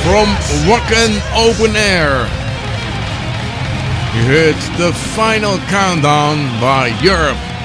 from Wacken Open Air. You heard the final countdown by Europe.